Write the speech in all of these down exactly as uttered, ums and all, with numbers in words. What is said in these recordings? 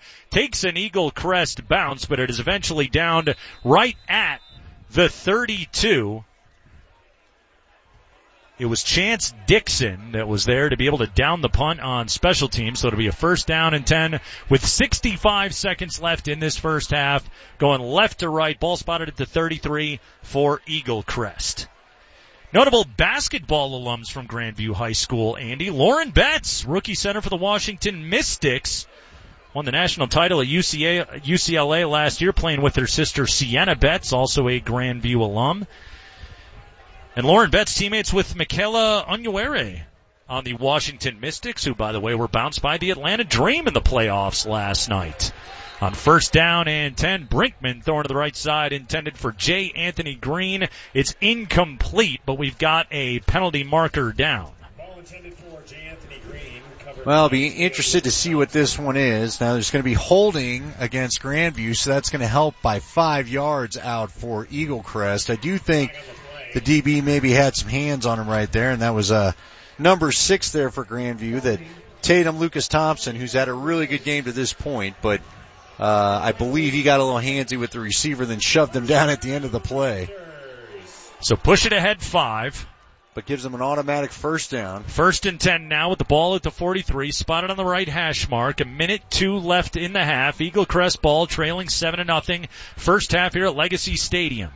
takes an Eagle Crest bounce, but it is eventually downed right at the thirty-two. It was Chance Dixon that was there to be able to down the punt on special teams, so it'll be a first down and ten with sixty-five seconds left in this first half. Going left to right, ball spotted at the thirty-three for Eagle Crest. Notable basketball alums from Grandview High School, Andy. Lauren Betts, rookie center for the Washington Mystics, won the national title at U C A, U C L A last year, playing with her sister Sienna Betts, also a Grandview alum. And Lauren Betts teammates with Michaela Onuere on the Washington Mystics, who, by the way, were bounced by the Atlanta Dream in the playoffs last night. On first down and ten, Brinkman throwing to the right side, intended for J. Anthony Green. It's incomplete, but we've got a penalty marker down. Ball intended for J. Anthony Green. Well, I'll be interested to see what this one is. Now, there's going to be holding against Grandview, so that's going to help by five yards out for Eagle Crest. I do think the D B maybe had some hands on him right there, and that was uh, number six there for Grandview, that Tatum Lucas Thompson, who's had a really good game to this point, but uh, I believe he got a little handsy with the receiver, then shoved him down at the end of the play. So push it ahead five. But gives them an automatic first down. First and ten now with the ball at the forty-three, spotted on the right hash mark. A minute two left in the half. Eagle Crest ball trailing seven to nothing. First half here at Legacy Stadium.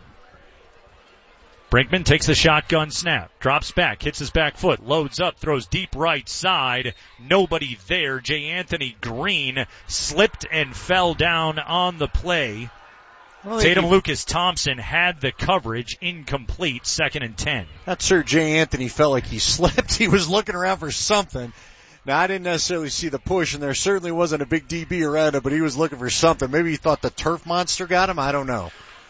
Brinkman takes the shotgun snap, drops back, hits his back foot, loads up, throws deep right side. Nobody there. J. Anthony Green slipped and fell down on the play. Well, Tatum Lucas Thompson had the coverage, incomplete, second and ten. Not sure J. Anthony felt like he slipped. He was looking around for something. Now, I didn't necessarily see the push, and there certainly wasn't a big D B around him, but he was looking for something. Maybe he thought the turf monster got him. I don't know.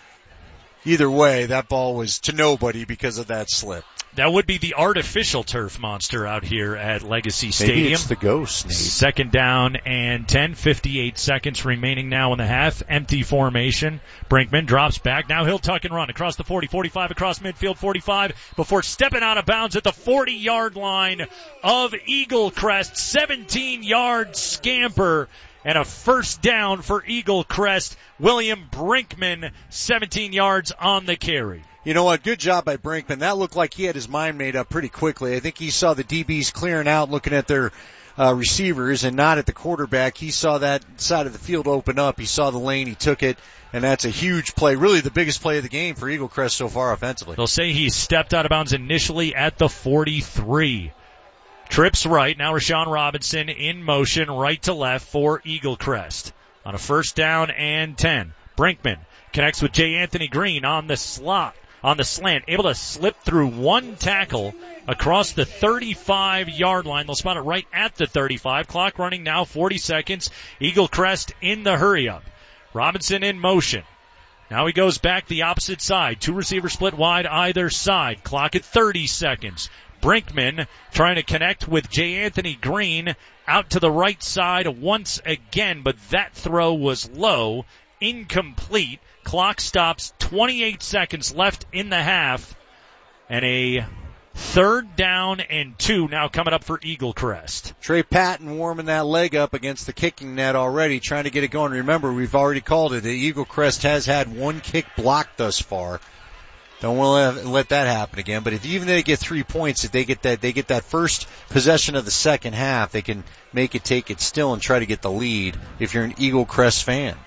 Either way, that ball was to nobody because of that slip. That would be the artificial turf monster out here at Legacy Stadium. Maybe it's the ghost, Nate. Second down and ten, fifty-eight seconds remaining now in the half. Empty formation. Brinkman drops back. Now he'll tuck and run across the forty, forty-five, across midfield, forty-five, before stepping out of bounds at the forty-yard line of Eagle Crest. seventeen-yard scamper. And a first down for Eagle Crest. William Brinkman, seventeen yards on the carry. You know what? Good job by Brinkman. That looked like he had his mind made up pretty quickly. I think he saw the D Bs clearing out, looking at their uh, receivers and not at the quarterback. He saw that side of the field open up. He saw the lane. He took it. And that's a huge play. Really the biggest play of the game for Eagle Crest so far offensively. They'll say he stepped out of bounds initially at the forty-three. Trips right. Now Rashawn Robinson in motion right to left for Eagle Crest. On a first down and ten. Brinkman connects with J. Anthony Green on the slot, on the slant, able to slip through one tackle across the thirty-five-yard line. They'll spot it right at the thirty-five. Clock running now, forty seconds. Eagle Crest in the hurry-up. Robinson in motion. Now he goes back the opposite side. Two receivers split wide either side. Clock at thirty seconds. Brinkman trying to connect with J. Anthony Green out to the right side once again, but that throw was low, incomplete. Clock stops, twenty-eight seconds left in the half, and a third down and two now coming up for Eagle Crest. Trey Patton warming that leg up against the kicking net already, trying to get it going. Remember, we've already called it. The Eagle Crest has had one kick blocked thus far. Don't want to let that happen again. But if even they get three points, if they get that, they get that first possession of the second half, they can make it take it still and try to get the lead if you're an Eagle Crest fan.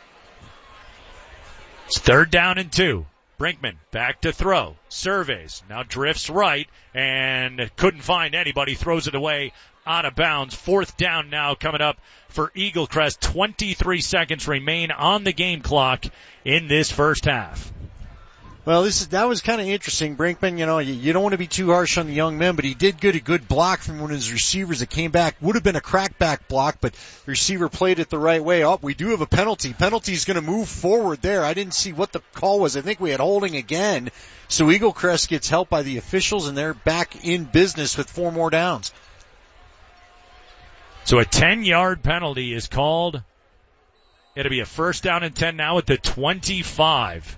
It's third down and two. Brinkman back to throw. Surveys. Now drifts right and couldn't find anybody. Throws it away out of bounds. Fourth down now coming up for Eagle Crest. twenty-three seconds remain on the game clock in this first half. Well, this is, that was kind of interesting. Brinkman, you know, you, you don't want to be too harsh on the young men, but he did get a good block from one of his receivers that came back. Would have been a crackback block, but the receiver played it the right way. Oh, we do have a penalty. Penalty's going to move forward there. I didn't see what the call was. I think we had holding again. So Eagle Crest gets helped by the officials, and they're back in business with four more downs. So a ten-yard penalty is called. It'll be a first down and ten now at the twenty-five.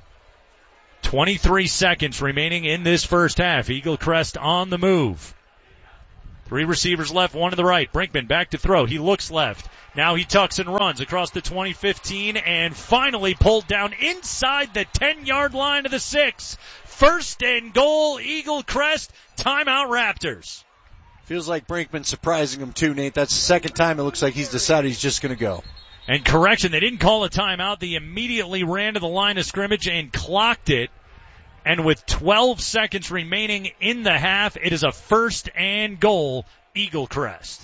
twenty-three seconds remaining in this first half. Eagle Crest on the move. Three receivers left, one to the right. Brinkman back to throw. He looks left. Now he tucks and runs across the twenty, fifteen, and finally pulled down inside the ten-yard line of the six. First and goal, Eagle Crest. Timeout, Raptors. Feels like Brinkman surprising him too, Nate. That's the second time it looks like he's decided he's just going to go. And correction, they didn't call a timeout. They immediately ran to the line of scrimmage and clocked it. And with twelve seconds remaining in the half, it is a first and goal, Eagle Crest.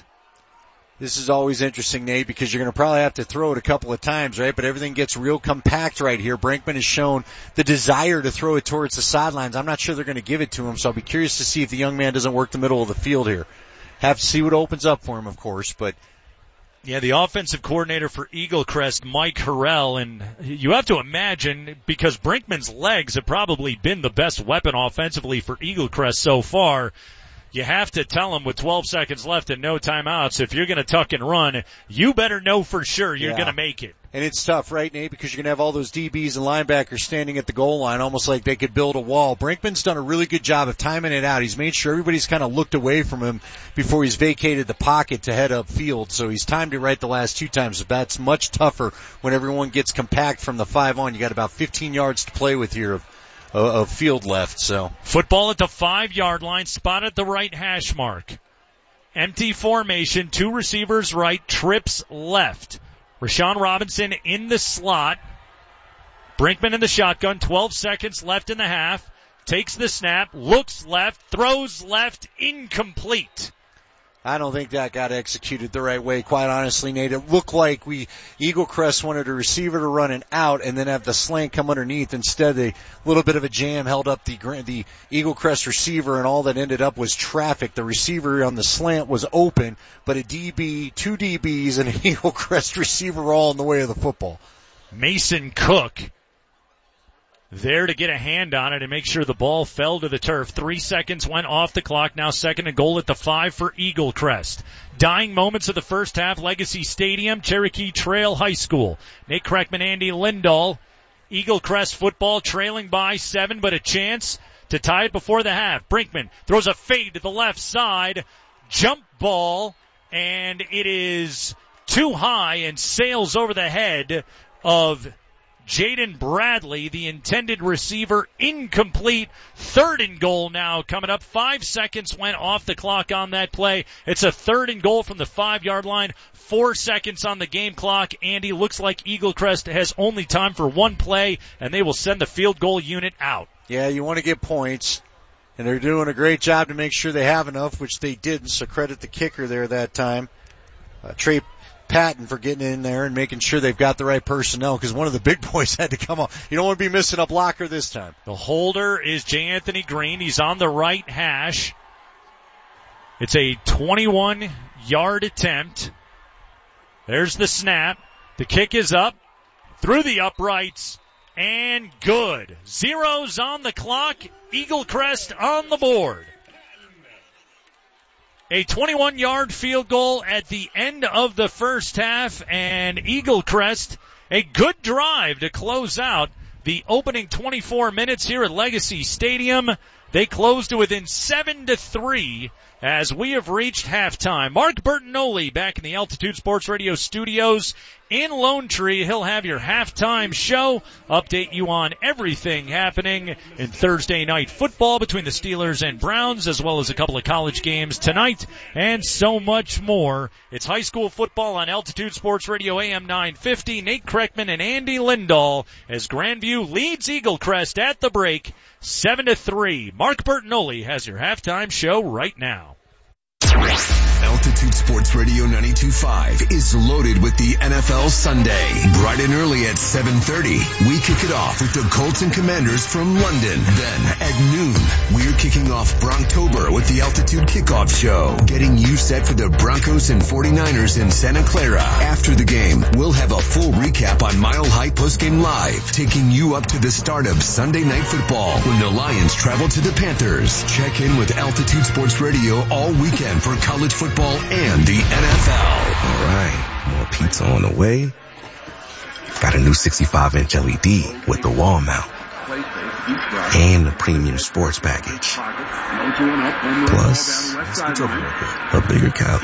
This is always interesting, Nate, because you're going to probably have to throw it a couple of times, right? But everything gets real compact right here. Brinkman has shown the desire to throw it towards the sidelines. I'm not sure they're going to give it to him, so I'll be curious to see if the young man doesn't work the middle of the field here. Have to see what opens up for him, of course, but... Yeah, the offensive coordinator for Eagle Crest, Mike Harrell, and you have to imagine, because Brinkman's legs have probably been the best weapon offensively for Eagle Crest so far, you have to tell him with twelve seconds left and no timeouts, if you're going to tuck and run, you better know for sure you're yeah. going to make it. And it's tough, right, Nate, because you're going to have all those D Bs and linebackers standing at the goal line almost like they could build a wall. Brinkman's done a really good job of timing it out. He's made sure everybody's kind of looked away from him before he's vacated the pocket to head upfield. So he's timed it right the last two times. But that's much tougher when everyone gets compact from the five on. You got about fifteen yards to play with here of, of field left. So football at the five-yard line, spot at the right hash mark. Empty formation, two receivers right, trips left. Rashawn Robinson in the slot. Brinkman in the shotgun. twelve seconds left in the half. Takes the snap. Looks left. Throws left. Incomplete. I don't think that got executed the right way, quite honestly, Nate. It looked like we, Eagle Crest wanted a receiver to run an out and then have the slant come underneath. Instead, a little bit of a jam held up the, the Eagle Crest receiver, and all that ended up was traffic. The receiver on the slant was open, but a D B, two D Bs, and an Eagle Crest receiver were all in the way of the football. Mason Cook there to get a hand on it and make sure the ball fell to the turf. Three seconds went off the clock. Now second and goal at the five for Eagle Crest. Dying moments of the first half, Legacy Stadium, Cherokee Trail High School. Nate Kreckman, Andy Lindahl. Eagle Crest football trailing by seven, but a chance to tie it before the half. Brinkman throws a fade to the left side. Jump ball, and it is too high and sails over the head of Jaden Bradley, the intended receiver, incomplete. Third and goal now coming up. Five seconds went off the clock on that play. It's a third and goal from the five-yard line. Four seconds on the game clock. Andy, looks like Eagle Crest has only time for one play, and they will send the field goal unit out. Yeah, you want to get points, and they're doing a great job to make sure they have enough, which they didn't, so credit the kicker there that time. Uh, Trey Patton for getting in there and making sure they've got the right personnel, because one of the big boys had to come off. You don't want to be missing a blocker this time. The holder is J. Anthony Green. He's on the right hash. It's a twenty-one-yard attempt. There's the snap. The kick is up through the uprights and good. Zeros on the clock. Eagle Crest on the board. A twenty-one-yard field goal at the end of the first half, and Eagle Crest, a good drive to close out the opening twenty-four minutes here at Legacy Stadium. They closed to within seven to three as we have reached halftime. Mark Bertinoli back in the Altitude Sports Radio studios in Lone Tree. He'll have your halftime show, update you on everything happening in Thursday night football between the Steelers and Browns, as well as a couple of college games tonight, and so much more. It's high school football on Altitude Sports Radio A M nine fifty. Nate Kreckman and Andy Lindahl as Grandview leads Eagle Crest at the break, seven to three. Mark Bertinoli has your halftime show right now. Altitude Sports Radio ninety-two point five is loaded with the N F L Sunday. Bright and early at seven thirty, we kick it off with the Colts and Commanders from London. Then at noon, we're kicking off Bronctober with the Altitude Kickoff Show, getting you set for the Broncos and forty-niners in Santa Clara. After the game, we'll have a full recap on Mile High Postgame Live, taking you up to the start of Sunday Night Football when the Lions travel to the Panthers. Check in with Altitude Sports Radio all weekend for college football and the N F L. All right, more pizza on the way. Got a new sixty-five inch L E D with the wall mount. and a premium sports package. Plus, a bigger couch.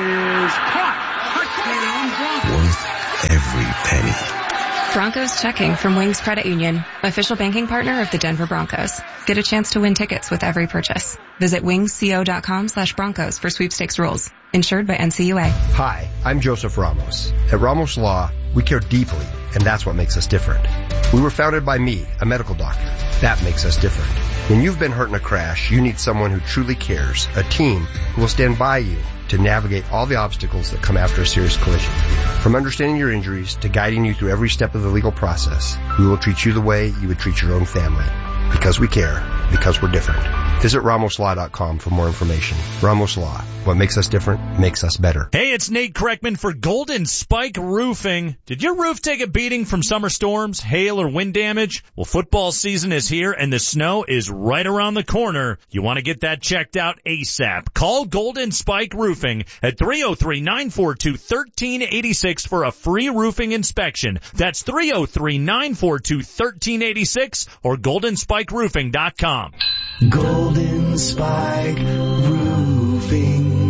Worth every penny. Broncos checking from Wings Credit Union, official banking partner of the Denver Broncos. Get a chance to win tickets with every purchase. Visit wingsco.com slash Broncos for sweepstakes rules. Insured by N C U A. Hi, I'm Joseph Ramos. At Ramos Law, we care deeply, and that's what makes us different. We were founded by me, a medical doctor. That makes us different. When you've been hurt in a crash, you need someone who truly cares, a team who will stand by you to navigate all the obstacles that come after a serious collision. From understanding your injuries to guiding you through every step of the legal process, we will treat you the way you would treat your own family. Because we care. Because we're different. Visit ramos law dot com for more information. Ramos Law. What makes us different makes us better. Hey, it's Nate Kreckman for Golden Spike Roofing. Did your roof take a beating from summer storms, hail, or wind damage? Well, football season is here and the snow is right around the corner. You want to get that checked out ASAP. Call Golden Spike Roofing at three oh three, nine four two, one three eight six for a free roofing inspection. That's three oh three, nine four two, one three eight six or golden spike roofing dot com. Golden Spike Roofing.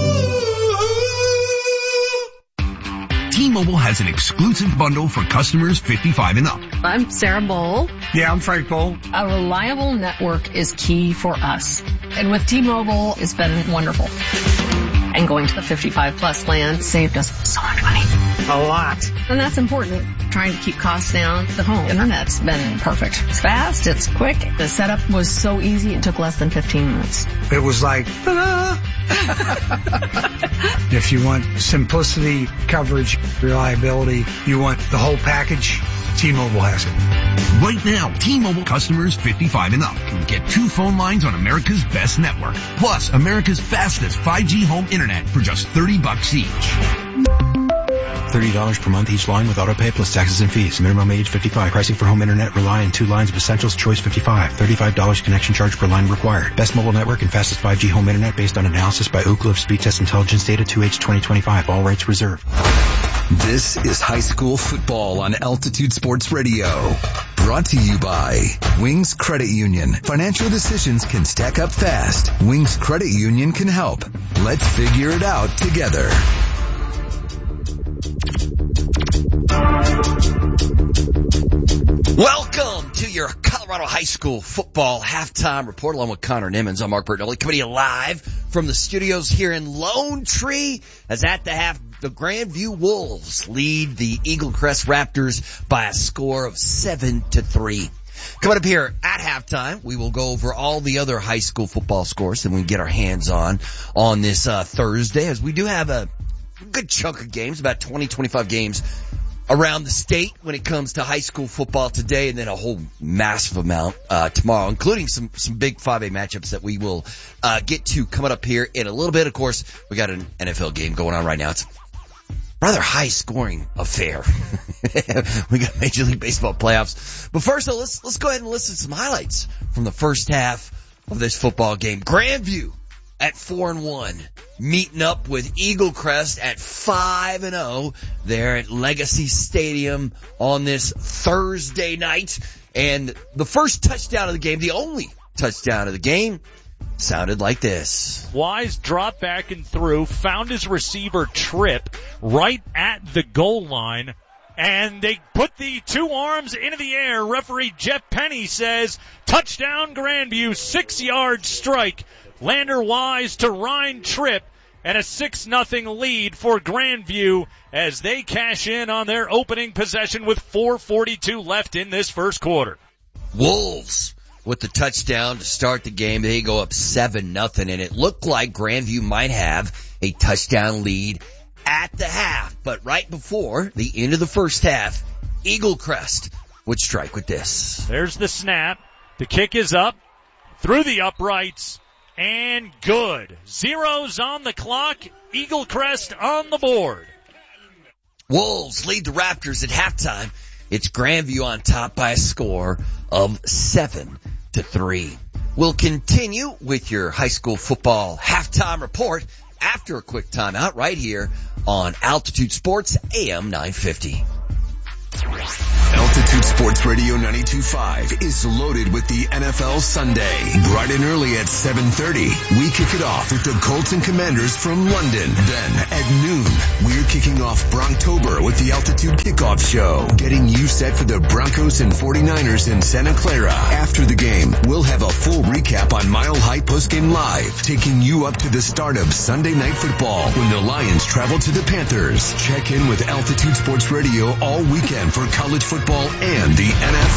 T-Mobile has an exclusive bundle for customers fifty-five and up. I'm Sarah Bowl. Yeah, I'm Frank Bowl. A reliable network is key for us. And with T-Mobile, it's been wonderful. And going to the fifty-five plus plan saved us so much money. A lot. And that's important. Trying to keep costs down. The home internet's been perfect. It's fast. It's quick. The setup was so easy. It took less than fifteen minutes. It was like, ta-da! If you want simplicity, coverage, reliability, you want the whole package, T-Mobile has it. Right now, T-Mobile customers fifty-five and up can get two phone lines on America's best network, plus America's fastest five G home internet for just thirty bucks each. thirty dollars per month each line with autopay plus taxes and fees. Minimum age fifty-five. Pricing for home internet rely on two lines of essentials. Choice fifty-five. thirty-five dollars connection charge per line required. Best mobile network and fastest five G home internet based on analysis by Ookla of Speed Test Intelligence Data two H twenty twenty-five. All rights reserved. This is high school football on Altitude Sports Radio. Brought to you by Wings Credit Union. Financial decisions can stack up fast. Wings Credit Union can help. Let's figure it out together. Welcome to your Colorado High School football halftime report along with Connor Nimmons. I'm Mark Bertinelli coming to you live from the studios here in Lone Tree as at the half the Grandview Wolves lead the Eagle Crest Raptors by a score of seven to three. Coming up here at halftime, we will go over all the other high school football scores that we can get our hands on on this uh, Thursday, as we do have a good chunk of games, about twenty, twenty-five games around the state when it comes to high school football today, and then a whole massive amount uh tomorrow, including some some big five A matchups that we will uh get to coming up here in a little bit. Of course, we got an N F L game going on right now. It's a rather high-scoring affair. We got Major League Baseball playoffs. But first, though, let's let's go ahead and listen to some highlights from the first half of this football game. Grandview at four and one, meeting up with Eagle Crest at five and oh there at Legacy Stadium on this Thursday night. And the first touchdown of the game, the only touchdown of the game, sounded like this. Wise dropped back and threw, found his receiver Tripp right at the goal line, and they put the two arms into the air. Referee Jeff Penny says, touchdown Grandview, six-yard strike. Lander Wise to Ryan Tripp, and a six nothing lead for Grandview as they cash in on their opening possession with four forty-two left in this first quarter. Wolves with the touchdown to start the game. They go up seven nothing, and it looked like Grandview might have a touchdown lead at the half. But right before the end of the first half, Eagle Crest would strike with this. There's the snap. The kick is up through the uprights. And good. Zeros on the clock. Eagle Crest on the board. Wolves lead the Raptors at halftime. It's Grandview on top by a score of seven to three. We'll continue with your high school football halftime report after a quick timeout right here on Altitude Sports A M nine fifty. Altitude Sports Radio ninety-two point five is loaded with the N F L Sunday. Bright and early at seven thirty, we kick it off with the Colts and Commanders from London. Then at noon, we're kicking off Bronctober with the Altitude Kickoff Show, getting you set for the Broncos and forty-niners in Santa Clara. After the game, we'll have a full recap on Mile High Postgame Live, taking you up to the start of Sunday Night Football when the Lions travel to the Panthers. Check in with Altitude Sports Radio all weekend for college football and the N F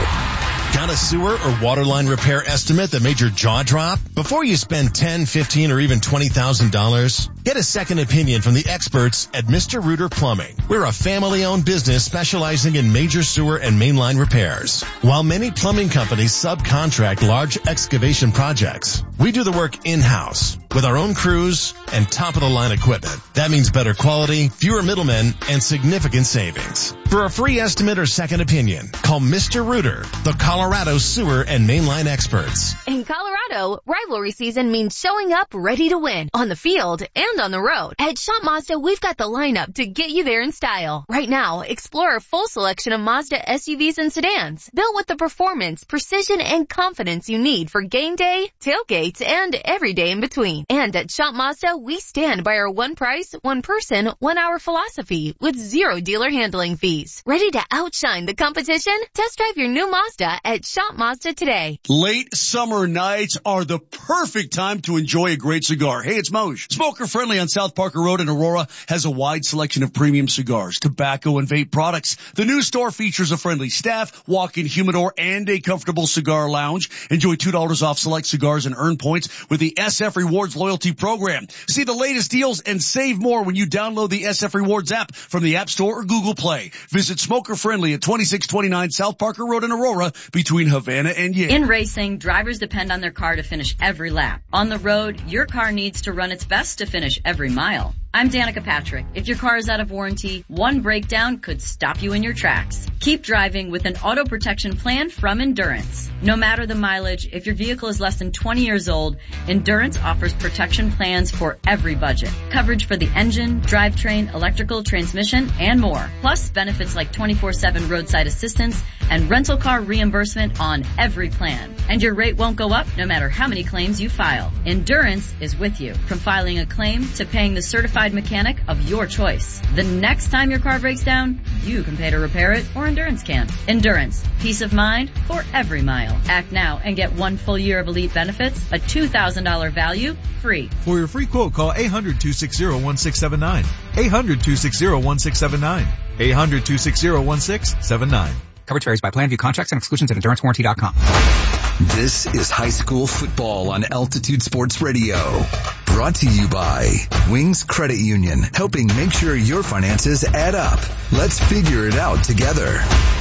L. Got a sewer or water line repair estimate that made your jaw drop? Before you spend ten, fifteen, or even twenty thousand dollars, get a second opinion from the experts at Mister Reuter Plumbing. We're a family-owned business specializing in major sewer and mainline repairs. While many plumbing companies subcontract large excavation projects, we do the work in-house with our own crews and top-of-the-line equipment. That means better quality, fewer middlemen, and significant savings. For a free estimate or second opinion, call Mister Reuter, the Colorado sewer and mainline experts. In Colorado, rivalry season means showing up ready to win on the field and on the road. At Shop Mazda, we've got the lineup to get you there in style. Right now, explore our full selection of Mazda S U Vs and sedans, built with the performance, precision, and confidence you need for game day, tailgates, and every day in between. And at Shop Mazda, we stand by our one price, one person, one hour philosophy with zero dealer handling fees. Ready to outshine the competition? Test drive your new Mazda at Shop Mazda today. Late summer nights are the perfect time to enjoy a great cigar. Hey, it's Moj. Smoker Friendly on South Parker Road in Aurora has a wide selection of premium cigars, tobacco, and vape products. The new store features a friendly staff, walk-in humidor, and a comfortable cigar lounge. Enjoy two dollars off select cigars and earn points with the S F Rewards loyalty program. See the latest deals and save more when you download the S F Rewards app from the App Store or Google Play. Visit Smoker Friendly at twenty-six twenty-nine South Parker Road in Aurora between Havana and Yale. In racing, drivers depend on their car to finish every lap. On the road, your car needs to run its best to finish every mile. I'm Danica Patrick. If your car is out of warranty, one breakdown could stop you in your tracks. Keep driving with an auto protection plan from Endurance. No matter the mileage, if your vehicle is less than twenty years old, Endurance offers protection plans for every budget. Coverage for the engine, drivetrain, electrical, transmission, and more. Plus benefits like twenty-four seven roadside assistance and rental car reimbursement on every plan. And your rate won't go up no matter how many claims you file. Endurance is with you, from filing a claim to paying the certified mechanic of your choice. The next time your car breaks down, you can pay to repair it, or Endurance can. Endurance, peace of mind for every mile. Act now and get one full year of elite benefits, a two thousand dollars value, free. For your free quote, call eight hundred, two six zero, one six seven nine. eight hundred, two six zero, one six seven nine. eight hundred, two six zero, one six seven nine. Coverage varies by plan. View contracts and exclusions at endurance warranty dot com. This is high school football on Altitude Sports Radio. Brought to you by Wings Credit Union, helping make sure your finances add up. Let's figure it out together.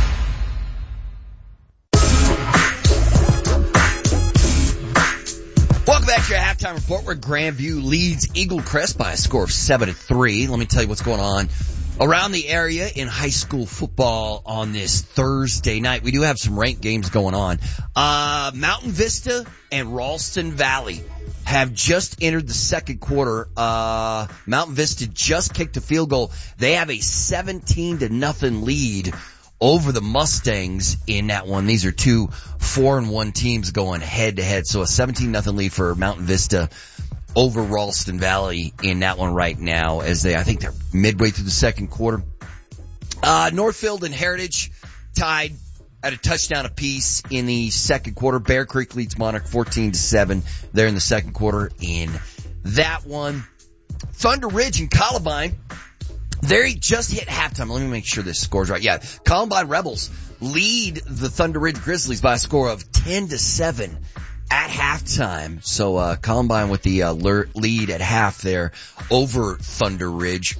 Welcome back to your halftime report where Grandview leads Eagle Crest by a score of seven to three. Let me tell you what's going on around the area in high school football on this Thursday night. We do have some ranked games going on. Uh, Mountain Vista and Ralston Valley have just entered the second quarter. Uh, Mountain Vista just kicked a field goal. They have a seventeen to nothing lead over the Mustangs in that one. These are two four and one teams going head to head. So a seventeen nothing lead for Mountain Vista over Ralston Valley in that one right now, as they, I think they're midway through the second quarter. Uh, Northfield and Heritage tied at a touchdown apiece in the second quarter. Bear Creek leads Monarch fourteen to seven. They're in the second quarter in that one. Thunder Ridge and Columbine, they just hit halftime. Let me make sure this score's right. Yeah, Columbine Rebels lead the Thunder Ridge Grizzlies by a score of ten to seven. At halftime. So, uh, Columbine with the, uh, lead at half there over Thunder Ridge.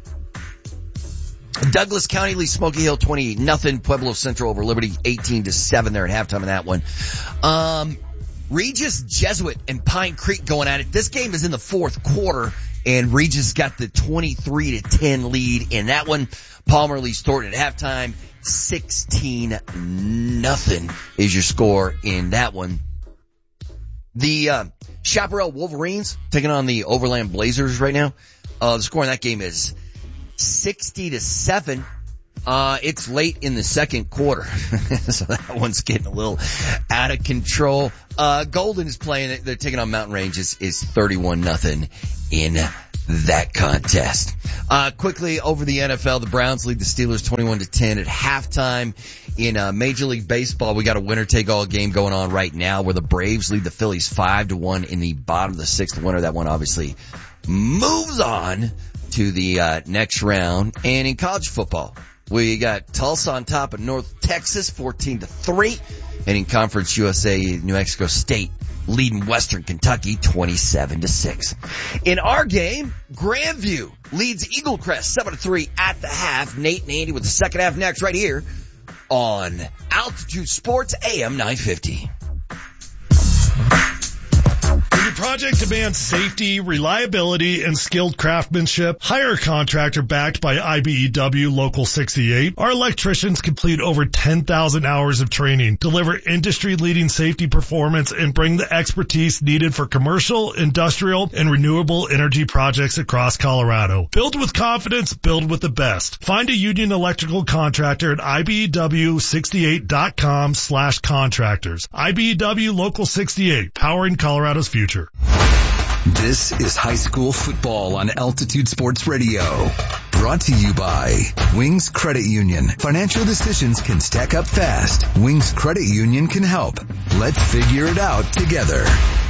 Douglas County leads Smoky Hill twenty-eight nothing. Pueblo Central over Liberty eighteen to seven there at halftime in that one. Um, Regis Jesuit and Pine Creek going at it. This game is in the fourth quarter and Regis got the twenty-three to ten lead in that one. Palmer leads Thornton at halftime. sixteen nothing is your score in that one. The uh, Chaparral Wolverines taking on the Overland Blazers right now. Uh, the score in that game is sixty to seven. Uh, it's late in the second quarter, so that one's getting a little out of control. Uh, Golden is playing, they're taking on Mountain Range, is, is thirty-one nothing in that contest. Uh, quickly over the N F L, the Browns lead the Steelers twenty-one to ten at halftime. In uh, Major League Baseball, we got a winner-take-all game going on right now where the Braves lead the Phillies five to one in the bottom of the sixth. The winner of that one obviously moves on to the uh, next round. And in college football, we got Tulsa on top of North Texas fourteen to three. And in Conference U S A, New Mexico State leading Western Kentucky twenty-seven to six. In our game, Grandview leads Eagle Crest seven to three at the half. Nate and Andy with the second half next right here on Altitude Sports A M nine fifty. When your project demands safety, reliability, and skilled craftsmanship, hire a contractor backed by I B E W Local sixty-eight. Our electricians complete over ten thousand hours of training, deliver industry-leading safety performance, and bring the expertise needed for commercial, industrial, and renewable energy projects across Colorado. Build with confidence, build with the best. Find a union electrical contractor at I B E W sixty-eight dot com slash contractors. I B E W Local sixty-eight, powering Colorado's future. This is high school football on Altitude Sports Radio. Brought to you by Wings Credit Union. Financial decisions can stack up fast. Wings Credit Union can help. Let's figure it out together.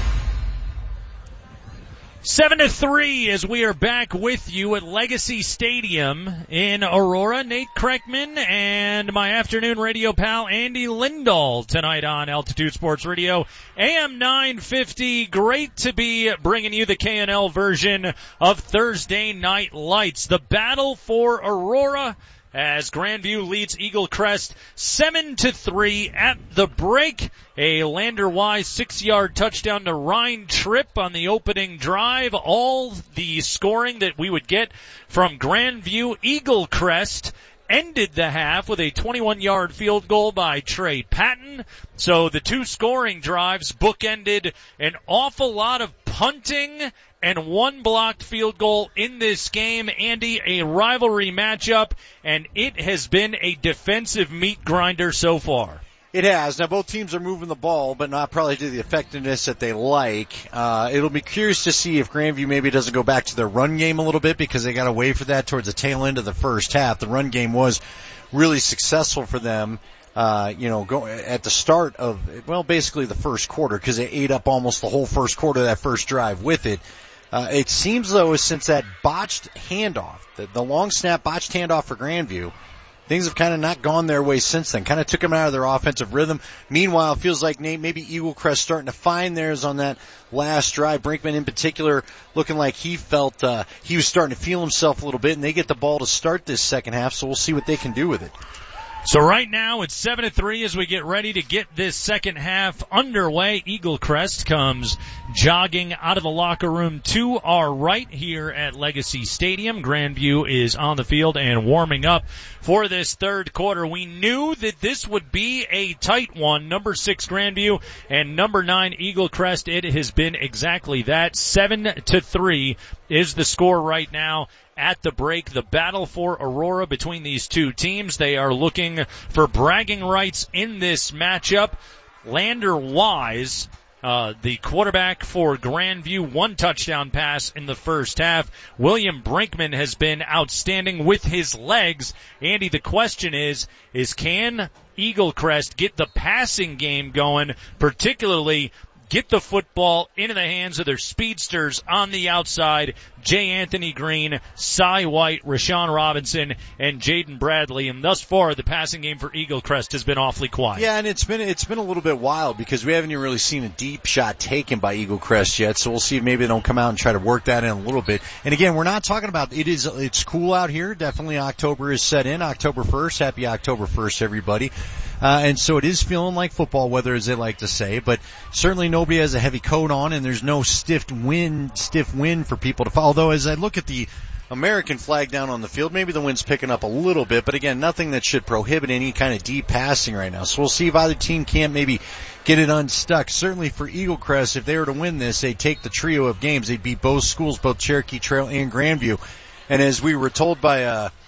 Seven to three as we are back with you at Legacy Stadium in Aurora. Nate Kreckman and my afternoon radio pal Andy Lindahl tonight on Altitude Sports Radio A M nine fifty. Great to be bringing you the K N L version of Thursday Night Lights. The battle for Aurora as Grandview leads Eagle Crest seven to three at the break. A Lander Wise six-yard touchdown to Ryan Tripp on the opening drive. All the scoring that we would get from Grandview. Eagle Crest ended the half with a twenty-one-yard field goal by Trey Patton. So the two scoring drives bookended an awful lot of punting and one blocked field goal in this game. Andy, a rivalry matchup, and it has been a defensive meat grinder so far. It has. Now, both teams are moving the ball, but not probably to the effectiveness that they like. Uh, it'll be curious to see if Grandview maybe doesn't go back to their run game a little bit because they got away for that towards the tail end of the first half. The run game was really successful for them. Uh, you know, go at the start of, well, basically the first quarter because they ate up almost the whole first quarter of that first drive with it. Uh, it seems, though, since that botched handoff, the, the long snap botched handoff for Grandview, things have kind of not gone their way since then. Kind of took them out of their offensive rhythm. Meanwhile, it feels like Nate, maybe Eagle Crest starting to find theirs on that last drive. Brinkman in particular looking like he felt uh, he was starting to feel himself a little bit, and they get the ball to start this second half, so we'll see what they can do with it. So right now it's seven to three as we get ready to get this second half underway. Eagle Crest comes jogging out of the locker room to our right here at Legacy Stadium. Grandview is on the field and warming up for this third quarter. We knew that this would be a tight one. Number six Grandview and number nine Eagle Crest. It has been exactly that. Seven to three is the score right now. At the break, the battle for Aurora between these two teams. They are looking for bragging rights in this matchup. Lander Wise, uh, the quarterback for Grandview, one touchdown pass in the first half. William Brinkman has been outstanding with his legs. Andy, the question is, is can Eagle Crest get the passing game going, particularly get the football into the hands of their speedsters on the outside, J. Anthony Green, Cy White, Rashawn Robinson, and Jaden Bradley. And thus far, the passing game for Eagle Crest has been awfully quiet. Yeah, and it's been it's been a little bit wild because we haven't even really seen a deep shot taken by Eagle Crest yet. So we'll see if maybe they don't come out and try to work that in a little bit. And again, we're not talking about it is it's cool out here. Definitely October is set in. October first. Happy October first, everybody. Uh, and so it is feeling like football weather, as they like to say, but certainly nobody has a heavy coat on, and there's no stiff wind, stiff wind for people to follow. Although, as I look at the American flag down on the field, maybe the wind's picking up a little bit, but again, nothing that should prohibit any kind of deep passing right now. So we'll see if either team can't maybe get it unstuck. Certainly for Eagle Crest, if they were to win this, they'd take the trio of games. They'd beat both schools, both Cherokee Trail and Grandview. And as we were told by, uh,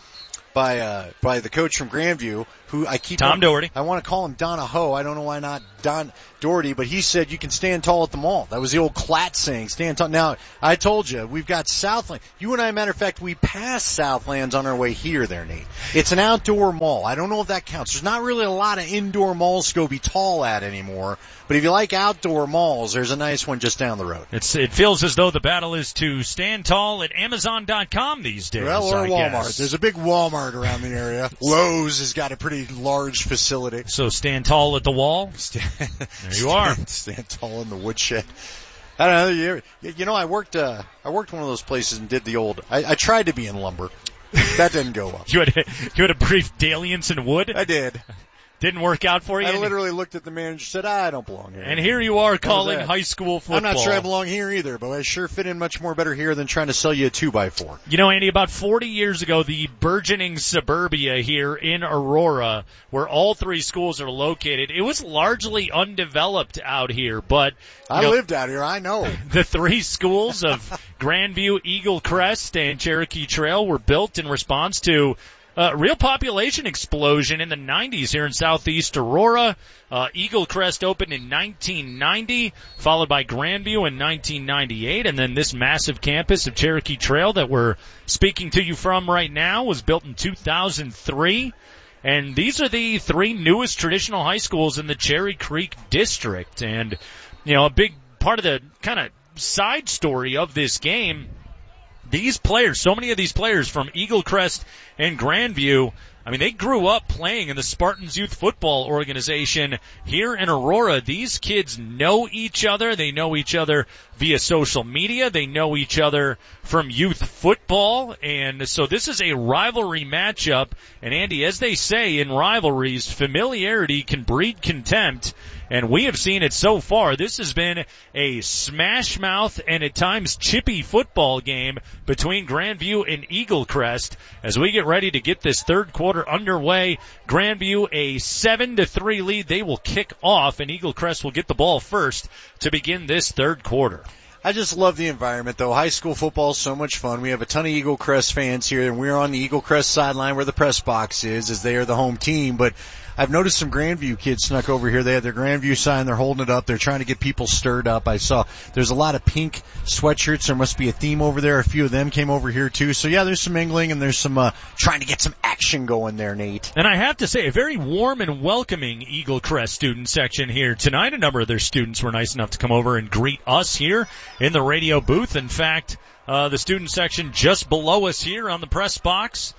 by uh, by the coach from Grandview, who I keep Tom on, Doherty. I want to call him Donahoe. I don't know why not Don Doherty, but he said you can stand tall at the mall. That was the old Klatt saying, stand tall. Now, I told you, we've got Southland. You and I, matter of fact, we passed Southlands on our way here there, Nate. It's an outdoor mall. I don't know if that counts. There's not really a lot of indoor malls to go be tall at anymore, but if you like outdoor malls, there's a nice one just down the road. It's, it feels as though the battle is to stand tall at Amazon dot com these days. Well, or I Walmart. guess. There's a big Walmart around the area. Lowe's has got a pretty large facility. So stand tall at the wall. There you stand, are. Stand tall in the woodshed. I don't know. You, you know, I worked. Uh, I worked one of those places and did the old. I, I tried to be in lumber. That didn't go well. you had a, you had a brief dalliance in wood. I did. Didn't work out for you. I literally looked at the manager and said, I don't belong here. And here you are calling high school football. I'm not sure I belong here either, but I sure fit in much more better here than trying to sell you a two by four. You know, Andy, about forty years ago, the burgeoning suburbia here in Aurora, where all three schools are located, it was largely undeveloped out here, but I know, lived out here, I know. The three schools of Grandview, Eagle Crest, and Cherokee Trail were built in response to Uh, real population explosion in the nineties here in southeast Aurora. Uh, Eagle Crest opened in nineteen ninety, followed by Grandview in nineteen ninety-eight, and then this massive campus of Cherokee Trail that we're speaking to you from right now was built in two thousand three. And these are the three newest traditional high schools in the Cherry Creek district. And, you know, a big part of the kind of side story of this game, these players, so many of these players from Eagle Crest and Grandview, I mean, they grew up playing in the Spartans Youth Football Organization here in Aurora. These kids know each other. They know each other via social media. They know each other from youth football. And so this is a rivalry matchup. And Andy, as they say in rivalries, familiarity can breed contempt. And we have seen it so far. This has been a smash mouth and at times chippy football game between Grandview and Eagle Crest as we get ready to get this third quarter underway. Grandview a seven to three lead. They will kick off and Eagle Crest will get the ball first to begin this third quarter. I just love the environment, though. High school football is so much fun. We have a ton of Eagle Crest fans here, and we're on the Eagle Crest sideline where the press box is, as they are the home team. But I've noticed some Grandview kids snuck over here. They have their Grandview sign. They're holding it up. They're trying to get people stirred up. I saw there's a lot of pink sweatshirts. There must be a theme over there. A few of them came over here, too. So, yeah, there's some mingling, and there's some uh trying to get some action going there, Nate. And I have to say, a very warm and welcoming Eagle Crest student section here tonight. A number of their students were nice enough to come over and greet us here in the radio booth. In fact, uh the student section just below us here on the press box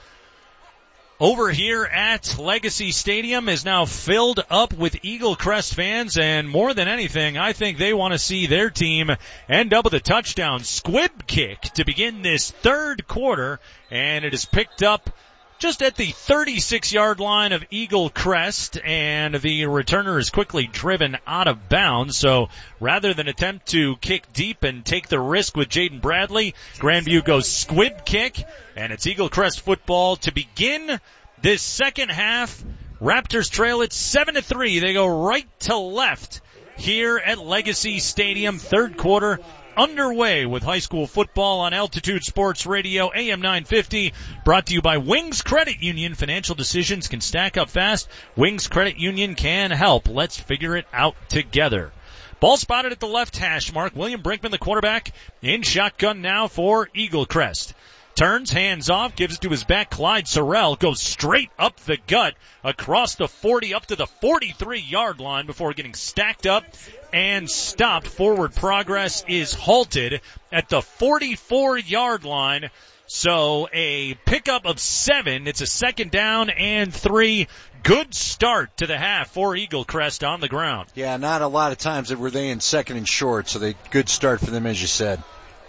over here at Legacy Stadium is now filled up with Eagle Crest fans, and more than anything, I think they want to see their team end up with a touchdown squib kick to begin this third quarter, and it is picked up just at the thirty-six yard line of Eagle Crest, and the returner is quickly driven out of bounds. So rather than attempt to kick deep and take the risk with Jaden Bradley, Grandview goes squib kick, and it's Eagle Crest football to begin this second half. Raptors trail it seven to three. They go right to left here at Legacy Stadium. Third quarter underway with high school football on Altitude Sports Radio, A M nine fifty, brought to you by Wings Credit Union. Financial decisions can stack up fast. Wings Credit Union can help. Let's figure it out together. Ball spotted at the left hash mark. William Brinkman, the quarterback, in shotgun now for Eagle Crest. Turns, hands off, gives it to his back. Clyde Sorrell goes straight up the gut, across the forty, up to the forty-three yard line before getting stacked up and stopped. Forward progress is halted at the forty-four yard line. So a pickup of seven. It's a second down and three. Good start to the half for Eagle Crest on the ground. Yeah, not a lot of times were they in second and short, so they good start for them, as you said.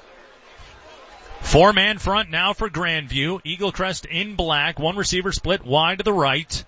Four-man front now for Grandview. Eagle Crest in black. One receiver split wide to the right.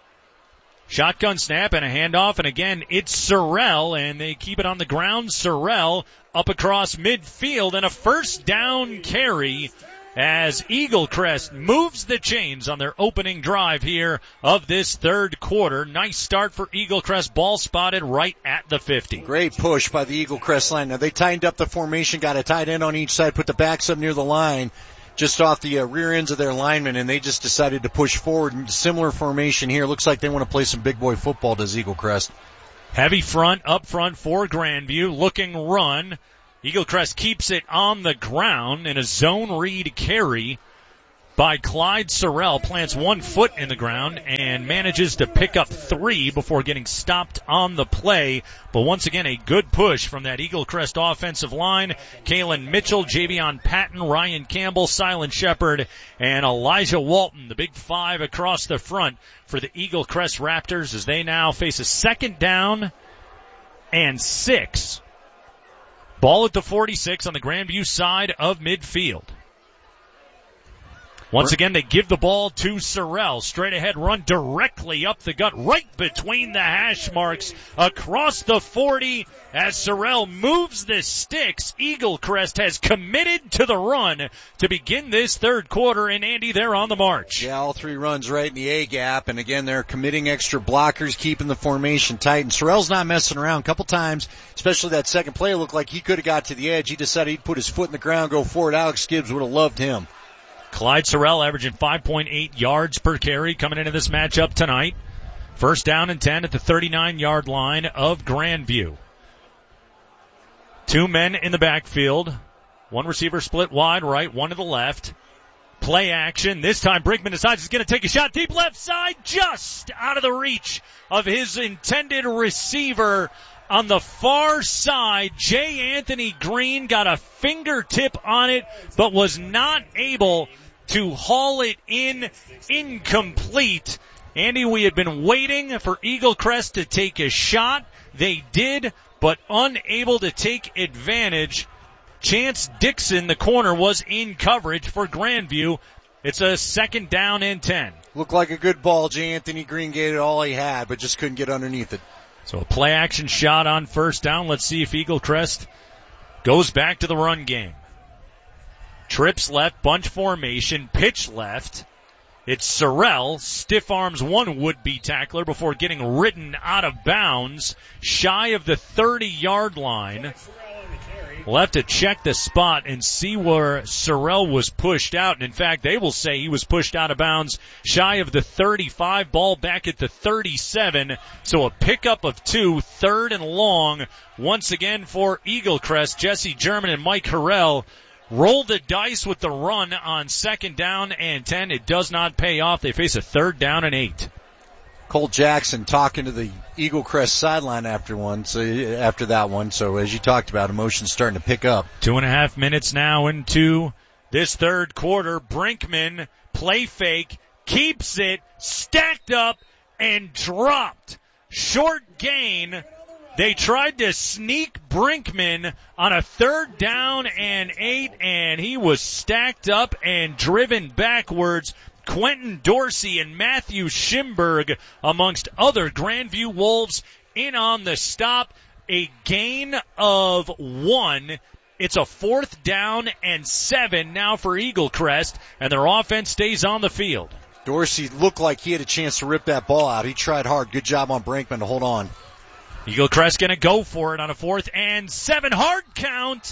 Shotgun snap and a handoff, and again, it's Sorrell, and they keep it on the ground. Sorrell up across midfield, and a first down carry as Eagle Crest moves the chains on their opening drive here of this third quarter. Nice start for Eagle Crest. Ball spotted right at the fifty. Great push by the Eagle Crest line. Now they tightened up the formation, got a tight end on each side, put the backs up near the line. just off the uh, rear ends of their linemen, and they just decided to push forward. And similar formation here. Looks like they want to play some big boy football, does Eagle Crest. Heavy front, up front for Grandview. Looking run. Eagle Crest keeps it on the ground in a zone read carry by Clyde Sorrell. Plants one foot in the ground and manages to pick up three before getting stopped on the play. But once again, a good push from that Eagle Crest offensive line. Kalen Mitchell, Javion Patton, Ryan Campbell, Silent Shepard, and Elijah Walton, the big five across the front for the Eagle Crest Raptors as they now face a second down and six. Ball at the forty-six on the Grandview side of midfield. Once again, they give the ball to Sorrell. Straight ahead run directly up the gut, right between the hash marks, across the forty. As Sorrell moves the sticks, Eagle Crest has committed to the run to begin this third quarter, and Andy, they're on the march. Yeah, all three runs right in the A gap, and again, they're committing extra blockers, keeping the formation tight, and Sorrell's not messing around. A couple times, especially that second play, looked like he could have got to the edge. He decided he'd put his foot in the ground, go forward. Alex Gibbs would have loved him. Clyde Sorrell averaging five point eight yards per carry coming into this matchup tonight. First down and ten at the thirty-nine-yard line of Grandview. Two men in the backfield. One receiver split wide right, one to the left. Play action. This time Brinkman decides he's going to take a shot deep left side, just out of the reach of his intended receiver. On the far side, J. Anthony Green got a fingertip on it, but was not able to haul it in. Incomplete. Andy, we had been waiting for Eagle Crest to take a shot. They did, but unable to take advantage. Chance Dixon, the corner, was in coverage for Grandview. It's a second down and ten. Looked like a good ball. J. Anthony Green gave it all he had, but just couldn't get underneath it. So a play action shot on first down. Let's see if Eagle Crest goes back to the run game. Trips left, bunch formation, pitch left. It's Sorrell, stiff arms one would-be tackler before getting ridden out of bounds, shy of the thirty-yard line. We'll have to check the spot and see where Sorrell was pushed out. And in fact, they will say he was pushed out of bounds shy of the thirty-five, ball back at the thirty-seven. So a pickup of two, third and long. Once again for Eagle Crest, Jesse German and Mike Harrell roll the dice with the run on second down and ten. It does not pay off. They face a third down and eight. Cole Jackson talking to the Eagle Crest sideline after one, so after that one. So as you talked about, emotion's starting to pick up. Two and a half minutes now into this third quarter. Brinkman, play fake, keeps it, stacked up, and dropped. Short gain. They tried to sneak Brinkman on a third down and eight, and he was stacked up and driven backwards. Quentin Dorsey and Matthew Schimberg, amongst other Grandview Wolves, in on the stop. A gain of one. It's a fourth down and seven now for Eagle Crest, and their offense stays on the field. Dorsey looked like he had a chance to rip that ball out. He tried hard. Good job on Brinkman to hold on. Eagle Crest going to go for it on a fourth and seven. Hard count.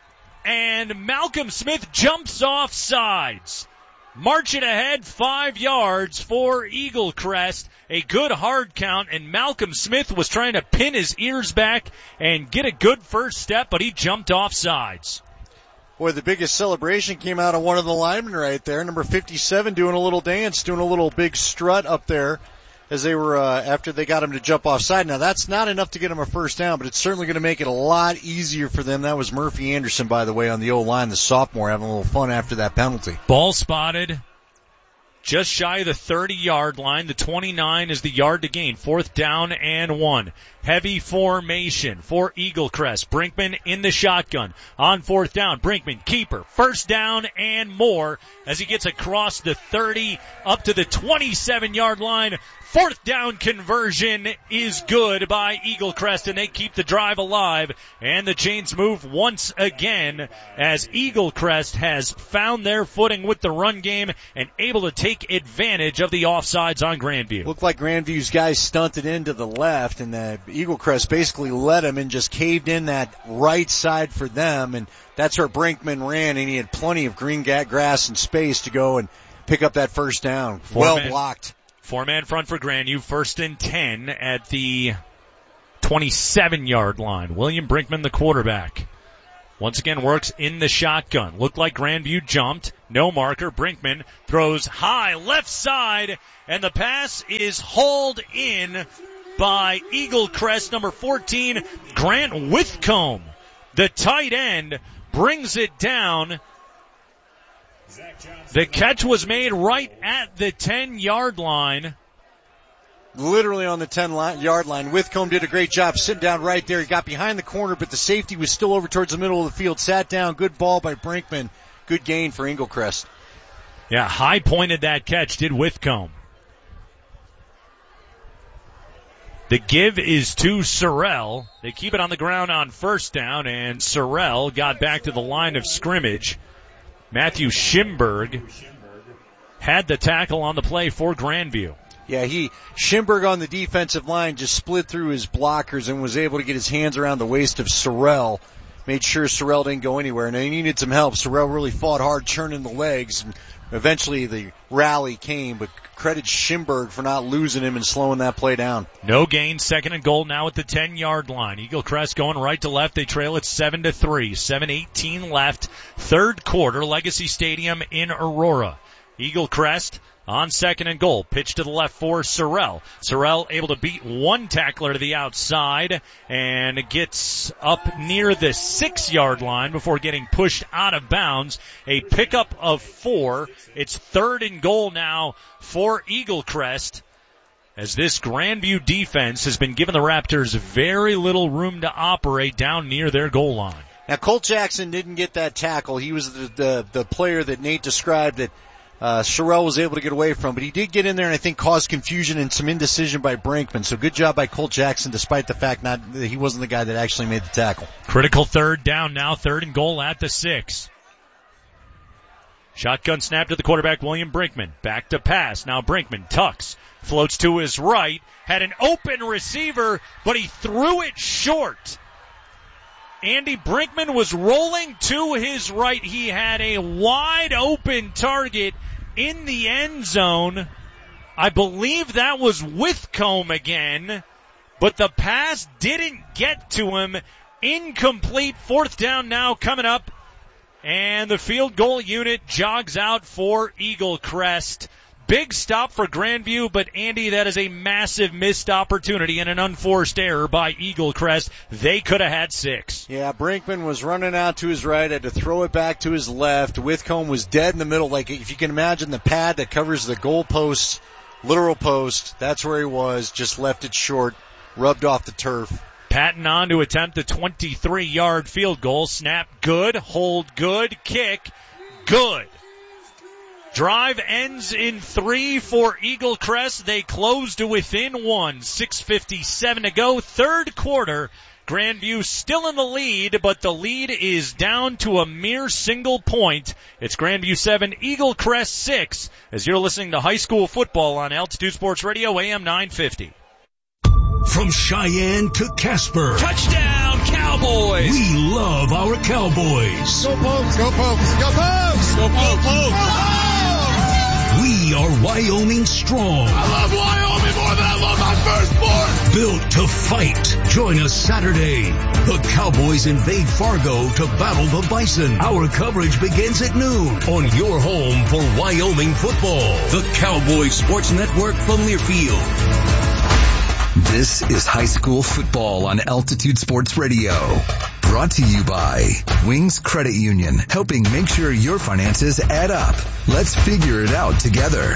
And Malcolm Smith jumps off sides. March it ahead five yards for Eagle Crest. A good hard count, and Malcolm Smith was trying to pin his ears back and get a good first step, but he jumped off sides. Boy, the biggest celebration came out of one of the linemen right there. Number fifty-seven doing a little dance, doing a little big strut up there as they were, uh, after they got him to jump offside. Now that's not enough to get him a first down, but it's certainly going to make it a lot easier for them. That was Murphy Anderson, by the way, on the O-line, the sophomore, having a little fun after that penalty. Ball spotted just shy of the thirty-yard line. The twenty-nine is the yard to gain. Fourth down and one. Heavy formation for Eagle Crest. Brinkman in the shotgun. On fourth down, Brinkman, keeper. First down and more as he gets across the thirty up to the twenty-seven-yard line. Fourth down conversion is good by Eagle Crest, and they keep the drive alive. And the chains move once again as Eagle Crest has found their footing with the run game and able to take take advantage of the offsides on Grandview. Looked like Grandview's guys stunted into the left, and the Eagle Crest basically let him and just caved in that right side for them, and that's where Brinkman ran, and he had plenty of green grass and space to go and pick up that first down. Four well man, blocked. Four-man front for Grandview, first and ten at the twenty-seven-yard line. William Brinkman, the quarterback. Once again works in the shotgun. Looked like Grandview jumped. No marker. Brinkman throws high left side, and the pass is hauled in by Eagle Crest number fourteen, Grant Withcomb. The tight end brings it down. The catch was made right at the ten-yard line. Literally on the ten-yard line. Withcomb did a great job sitting down right there. He got behind the corner, but the safety was still over towards the middle of the field. Sat down. Good ball by Brinkman. Good gain for Eagle Crest. Yeah, high-pointed that catch, did Withcomb. The give is to Sorrell. They keep it on the ground on first down, and Sorrell got back to the line of scrimmage. Matthew Schimberg had the tackle on the play for Grandview. Yeah, he, Schimberg on the defensive line just split through his blockers and was able to get his hands around the waist of Sorrell. Made sure Sorrell didn't go anywhere, and he needed some help. Sorrell really fought hard, churning the legs, and eventually the rally came, but credit Schimberg for not losing him and slowing that play down. No gain, second and goal now at the ten-yard line. Eagle Crest going right to left. They trail it seven to three. seven eighteen left, third quarter, Legacy Stadium in Aurora. Eagle Crest on second and goal. Pitch to the left for Sorrell. Sorrell able to beat one tackler to the outside and gets up near the six-yard line before getting pushed out of bounds. A pickup of four. It's third and goal now for Eagle Crest, as this Grandview defense has been giving the Raptors very little room to operate down near their goal line. Now, Colt Jackson didn't get that tackle. He was the, the, the player that Nate described that Uh, Sorrell was able to get away from, but he did get in there and I think caused confusion and some indecision by Brinkman. So good job by Colt Jackson, despite the fact not that he wasn't the guy that actually made the tackle. Critical third down now, third and goal at the six. Shotgun snap to the quarterback, William Brinkman. Back to pass. Now Brinkman tucks, floats to his right, had an open receiver, but he threw it short. Andy Brinkman was rolling to his right. He had a wide open target in the end zone. I believe that was Withcomb again, but the pass didn't get to him. Incomplete. Fourth down now coming up, and the field goal unit jogs out for Eagle Crest. Big stop for Grandview, but Andy, that is a massive missed opportunity and an unforced error by Eagle Crest. They could have had six. Yeah, Brinkman was running out to his right, had to throw it back to his left. Withcomb was dead in the middle. Like, if you can imagine the pad that covers the goal post, literal post, that's where he was, just left it short, rubbed off the turf. Patton on to attempt a twenty-three-yard field goal. Snap good, hold good, kick good. Drive ends in three for Eagle Crest. They close to within one. six fifty-seven to go. Third quarter. Grandview still in the lead, but the lead is down to a mere single point. It's Grandview seven, Eagle Crest six, as you're listening to high school football on Altitude Sports Radio, A M nine fifty. From Cheyenne to Casper. Touchdown, Cowboys! We love our Cowboys. Go Pokes, go Pokes, go Pokes! Go Pokes! Go Pokes! We are Wyoming strong. I love Wyoming more than I love my firstborn. Built to fight. Join us Saturday. The Cowboys invade Fargo to battle the Bison. Our coverage begins at noon on your home for Wyoming football. The Cowboys Sports Network from Learfield. This is high school football on Altitude Sports Radio. Brought to you by Wings Credit Union, helping make sure your finances add up. Let's figure it out together.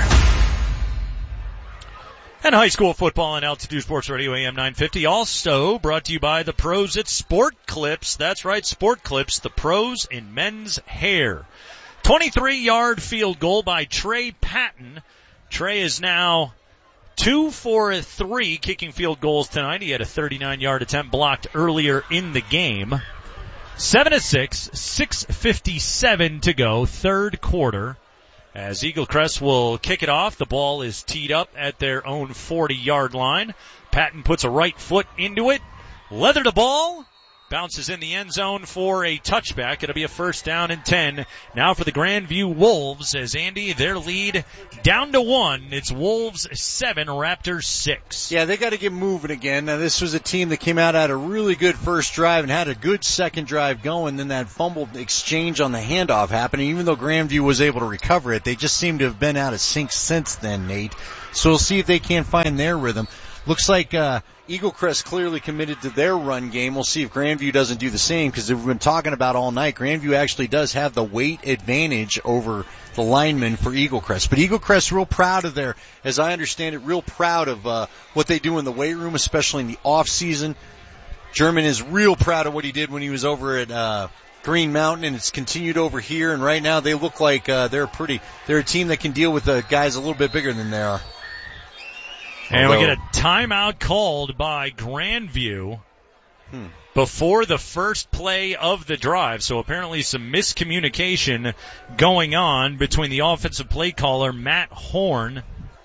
And high school football on Altitude Sports Radio, A M nine fifty. Also brought to you by the pros at Sport Clips. That's right, Sport Clips, the pros in men's hair. twenty-three-yard field goal by Trey Patton. Trey is now Two for three kicking field goals tonight. He had a thirty-nine-yard attempt blocked earlier in the game. Seven to six, six fifty-seven to go, third quarter. As Eagle Crest will kick it off. The ball is teed up at their own forty-yard line. Patton puts a right foot into it. Leather the ball. Bounces in the end zone for a touchback. It'll be a first down and ten. Now for the Grandview Wolves as Andy, their lead down to one. It's Wolves seven, Raptors six. Yeah, they got to get moving again. Now this was a team that came out, had a really good first drive and had a good second drive going. Then that fumbled exchange on the handoff happened. And even though Grandview was able to recover it, they just seem to have been out of sync since then, Nate. So we'll see if they can't find their rhythm. Looks like uh Eagle Crest clearly committed to their run game. We'll see if Grandview doesn't do the same, because we've been talking about all night. Grandview actually does have the weight advantage over the linemen for Eagle Crest. But Eagle Crest real proud of their, as I understand it, real proud of uh what they do in the weight room, especially in the off season. German is real proud of what he did when he was over at uh Green Mountain, and it's continued over here. And right now they look like uh they're pretty. They're a team that can deal with the guys a little bit bigger than they are. And we get a timeout called by Grandview hmm. before the first play of the drive. So apparently some miscommunication going on between the offensive play caller, Matt Horn,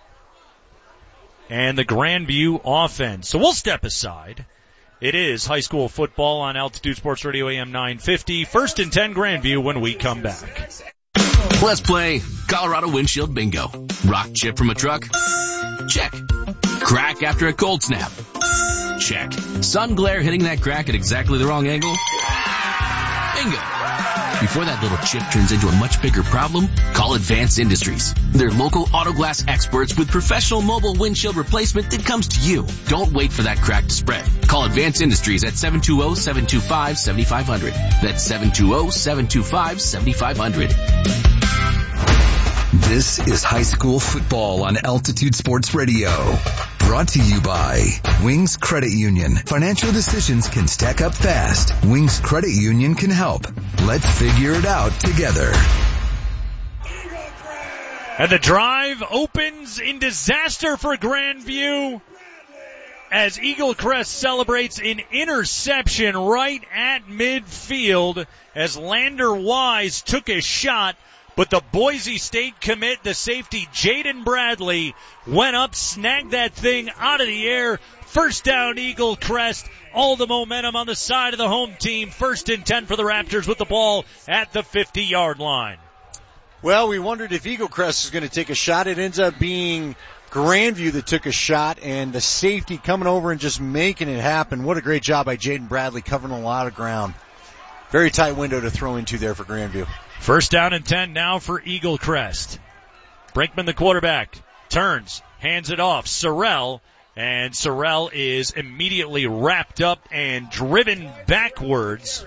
and the Grandview offense. So we'll step aside. It is high school football on Altitude Sports Radio A M nine fifty. First and ten Grandview when we come back. Let's play Colorado Windshield Bingo. Rock chip from a truck? Check. Crack after a cold snap? Check. Sun glare hitting that crack at exactly the wrong angle? Bingo. Before that little chip turns into a much bigger problem, call Advanced Industries. They're local auto glass experts with professional mobile windshield replacement that comes to you. Don't wait for that crack to spread. Call Advanced Industries at seven two zero, seven two five, seven five zero zero. That's seven two zero, seven two five, seven five zero zero. This is high school football on Altitude Sports Radio. Brought to you by Wings Credit Union. Financial decisions can stack up fast. Wings Credit Union can help. Let's figure it out together. And the drive opens in disaster for Grandview as Eagle Crest celebrates an interception right at midfield as Lander Wise took a shot. But the Boise State commit, the safety Jaden Bradley, went up, snagged that thing out of the air. First down, Eagle Crest. All the momentum on the side of the home team. First and ten for the Raptors with the ball at the fifty-yard line. Well, we wondered if Eagle Crest is going to take a shot. It ends up being Grandview that took a shot, and the safety coming over and just making it happen. What a great job by Jaden Bradley, covering a lot of ground. Very tight window to throw into there for Grandview. First down and ten now for Eagle Crest. Brinkman, the quarterback, turns, hands it off. Sorrell, and Sorrell is immediately wrapped up and driven backwards.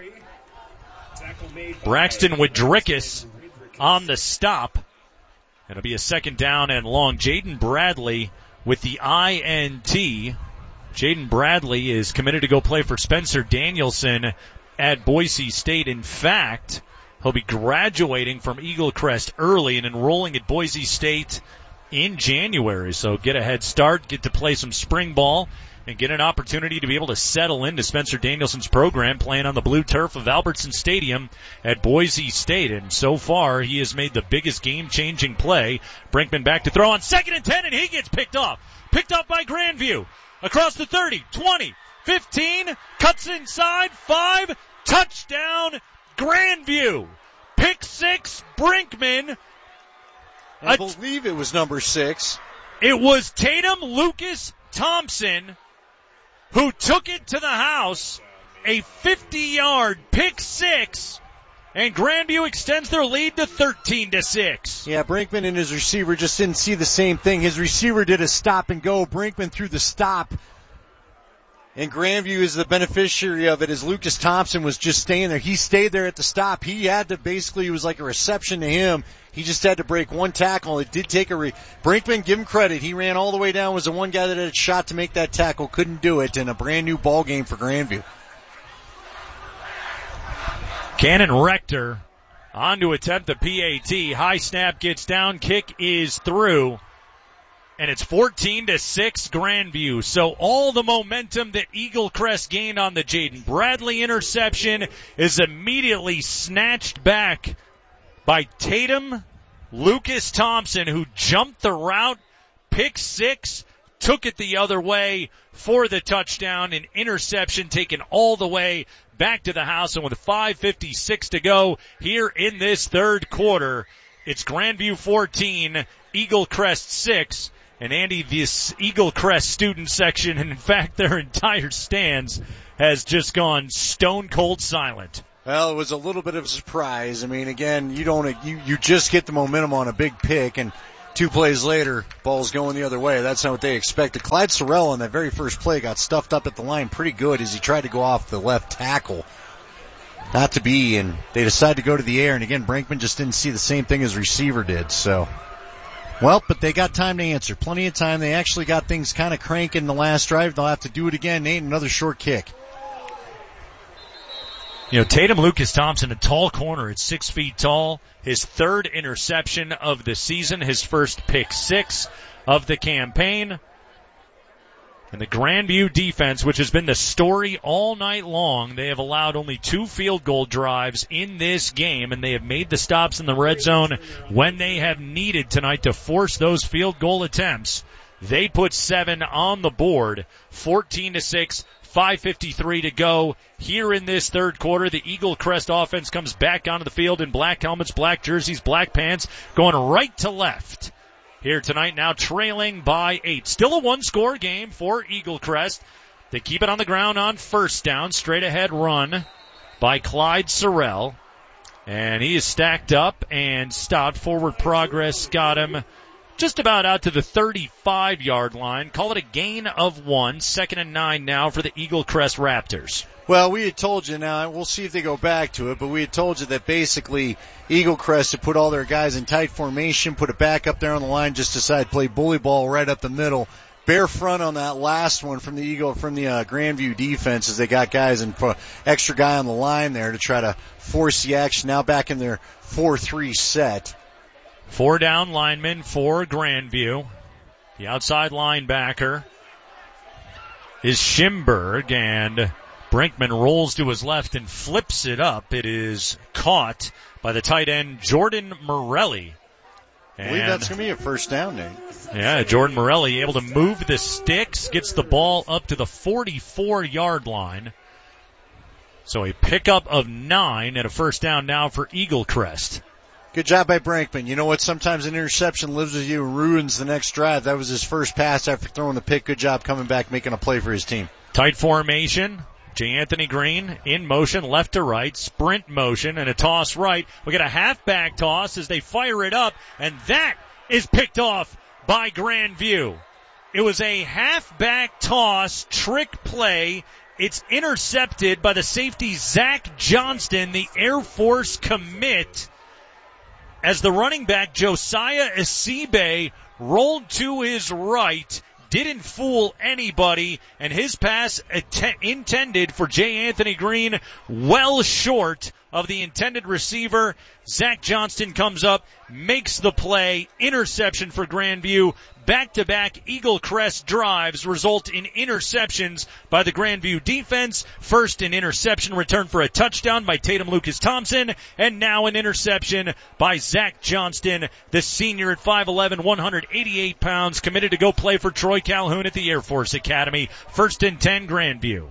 Braxton Widrickus on the stop. It'll be a second down and long. Jaden Bradley with the I N T. Jaden Bradley is committed to go play for Spencer Danielson at Boise State. In fact, he'll be graduating from Eagle Crest early and enrolling at Boise State in January. So get a head start, get to play some spring ball, and get an opportunity to be able to settle into Spencer Danielson's program playing on the blue turf of Albertson Stadium at Boise State. And so far, he has made the biggest game-changing play. Brinkman back to throw on second and ten, and he gets picked off. Picked off by Grandview. Across the thirty, twenty, fifteen, cuts inside, five, touchdown, Grandview. Pick six, Brinkman. I believe it was number six. It was Tatum Lucas Thompson who took it to the house. A fifty-yard pick six, and Grandview extends their lead to thirteen to six. Yeah, Brinkman and his receiver just didn't see the same thing. His receiver did a stop and go. Brinkman threw the stop. And Grandview is the beneficiary of it as Lucas Thompson was just staying there. He stayed there at the stop. He had to basically, it was like a reception to him. He just had to break one tackle. It did take a re- Brinkman, give him credit. He ran all the way down, was the one guy that had a shot to make that tackle, couldn't do it, and a brand new ball game for Grandview. Cannon Rector on to attempt the P A T. High snap gets down, kick is through. And it's fourteen to six Grandview. So all the momentum that Eagle Crest gained on the Jaden Bradley interception is immediately snatched back by Tatum Lucas Thompson, who jumped the route, pick six, took it the other way for the touchdown, an interception taken all the way back to the house. And with five fifty-six to go here in this third quarter, it's Grandview fourteen, Eagle Crest six. And Andy, this Eagle Crest student section, and in fact their entire stands, has just gone stone cold silent. Well, it was a little bit of a surprise. I mean, again, you don't, you, you just get the momentum on a big pick, and two plays later, ball's going the other way. That's not what they expected. Clyde Sorrell on that very first play got stuffed up at the line pretty good as he tried to go off the left tackle. Not to be, and they decided to go to the air, and again, Brinkman just didn't see the same thing as receiver did, so. Well, but they got time to answer. Plenty of time. They actually got things kind of cranking the last drive. They'll have to do it again. Nate, another short kick. You know, Tatum Lucas Thompson, a tall corner at six feet tall. His third interception of the season, his first pick six of the campaign. And the Grandview defense, which has been the story all night long, they have allowed only two field goal drives in this game, and they have made the stops in the red zone when they have needed tonight to force those field goal attempts. They put seven on the board, fourteen to six, five fifty-three to go here in this third quarter. The Eagle Crest offense comes back onto the field in black helmets, black jerseys, black pants, going right to left here tonight, now trailing by eight. Still a one-score game for Eagle Crest. They keep it on the ground on first down. Straight ahead run by Clyde Sorrell. And he is stacked up and stopped. Forward progress got him just about out to the thirty-five-yard line. Call it a gain of one. Second and nine now for the Eagle Crest Raptors. Well, we had told you now, we'll see if they go back to it, but we had told you that basically Eagle Crest had put all their guys in tight formation, put it back up there on the line, just decided to play bully ball right up the middle. Bare front on that last one from the Eagle, from the uh, Grandview defense, as they got guys and put extra guy on the line there to try to force the action. Now back in their four three set. Four down linemen for Grandview. The outside linebacker is Schimberg, and Brinkman rolls to his left and flips it up. It is caught by the tight end Jordan Morelli. I believe that's going to be a first down, Nate. Yeah, Jordan Morelli able to move the sticks, gets the ball up to the forty-four-yard line. So a pickup of nine and a first down now for Eagle Crest. Good job by Brinkman. You know what? Sometimes an interception lives with you and ruins the next drive. That was his first pass after throwing the pick. Good job coming back, making a play for his team. Tight formation. J. Anthony Green in motion, left to right, sprint motion, and a toss right. We got a halfback toss as they fire it up, and that is picked off by Grandview. It was a halfback toss, trick play. It's intercepted by the safety Zach Johnston, the Air Force commit, as the running back Josiah Asibe rolled to his right. Didn't fool anybody, and his pass att- intended for J. Anthony Green well short of the intended receiver. Zach Johnston comes up, makes the play, interception for Grandview. Back-to-back Eagle Crest drives result in interceptions by the Grandview defense. First an interception return for a touchdown by Tatum Lucas Thompson, and now an interception by Zach Johnston, the senior at five eleven, one hundred eighty-eight pounds, committed to go play for Troy Calhoun at the Air Force Academy. First and ten, Grandview.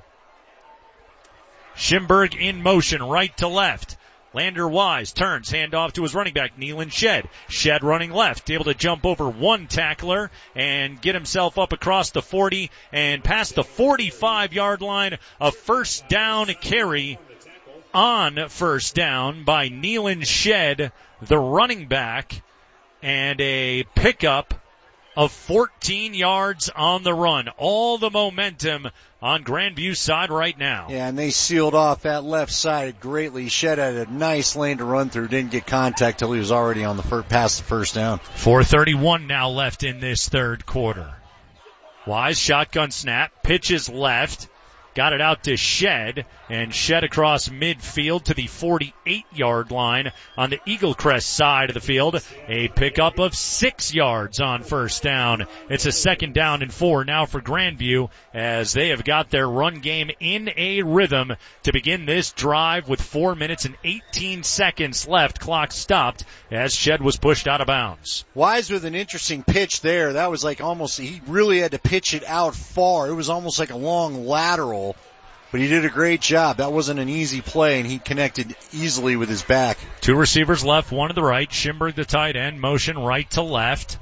Schimberg in motion, right to left. Lander Wise turns, handoff to his running back, Nealon Shed. Shed running left, able to jump over one tackler and get himself up across the forty and past the forty-five-yard line. A first down carry on first down by Nealon Shed, the running back, and a pickup of fourteen yards on the run. All the momentum on Grandview's side right now. Yeah, and they sealed off that left side greatly. Shed had a nice lane to run through. Didn't get contact till he was already on the first, past the first down. four thirty-one now left in this third quarter. Wise shotgun snap, pitches left. Got it out to Shed, and Shed across midfield to the forty-eight-yard line on the Eagle Crest side of the field. A pickup of six yards on first down. It's a second down and four now for Grandview as they have got their run game in a rhythm to begin this drive with four minutes and eighteen seconds left. Clock stopped as Shed was pushed out of bounds. Wise with an interesting pitch there. That was like almost, he really had to pitch it out far. It was almost like a long lateral. But he did a great job. That wasn't an easy play, and he connected easily with his back. Two receivers left, one to the right. Schimberg, the tight end, motion right to left.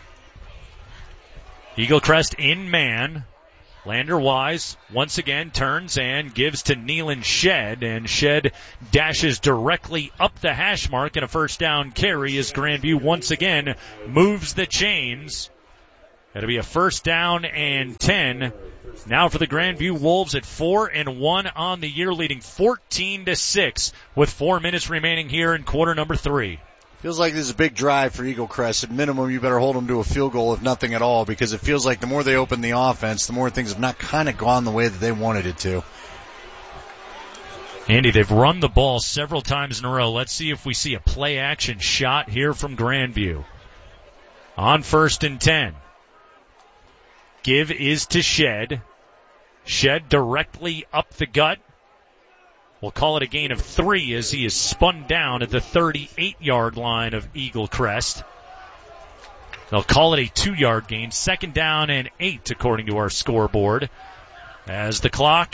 Eagle Crest in man. Lander Wise once again turns and gives to Nealon Shed, and Shed dashes directly up the hash mark and a first down carry as Grandview once again moves the chains. That'll be a first down and ten. Now for the Grandview Wolves at four and one on the year, leading fourteen to six with four minutes remaining here in quarter number three. Feels like this is a big drive for Eagle Crest. At minimum, you better hold them to a field goal, if nothing at all, because it feels like the more they open the offense, the more things have not kind of gone the way that they wanted it to. Andy, they've run the ball several times in a row. Let's see if we see a play action shot here from Grandview. On first and ten. Give is to Shed. Shed directly up the gut. We'll call it a gain of three as he is spun down at the thirty-eight-yard line of Eagle Crest. They'll call it a two-yard gain. Second down and eight, according to our scoreboard. As the clock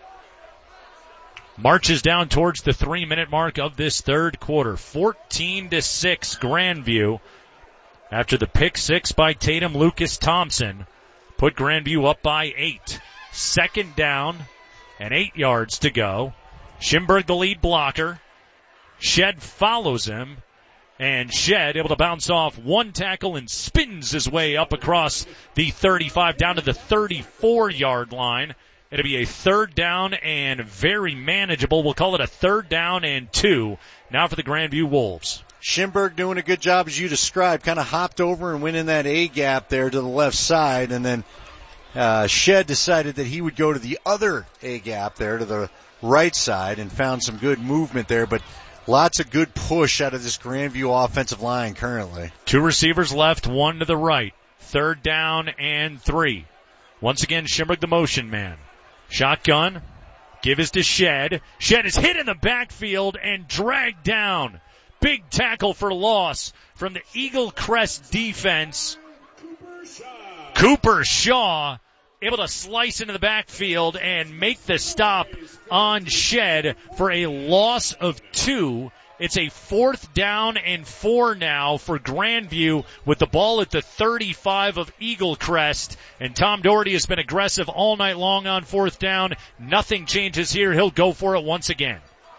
marches down towards the three-minute mark of this third quarter. fourteen to six, Grandview. After the pick six by Tatum Lucas Thompson, put Grandview up by eight. Second down and eight yards to go. Schimberg, the lead blocker. Shed follows him, and Shed able to bounce off one tackle and spins his way up across the thirty-five down to the thirty-four-yard line. It'll be a third down and very manageable. We'll call it a third down and two now for the Grandview Wolves. Schimberg doing a good job as you described, kind of hopped over and went in that A gap there to the left side, and then uh, Shed decided that he would go to the other A gap there to the right side and found some good movement there, but lots of good push out of this Grandview offensive line currently. Two receivers left, one to the right. Third down and three. Once again, Schimberg the motion man. Shotgun. Give is to Shed. Shed is hit in the backfield and dragged down. Big tackle for loss from the Eagle Crest defense. Cooper Shaw able to slice into the backfield and make the stop on Shed for a loss of two. It's a fourth down and four now for Grandview with the ball at the thirty-five of Eagle Crest. And Tom Doherty has been aggressive all night long on fourth down. Nothing changes here. He'll go for it once again.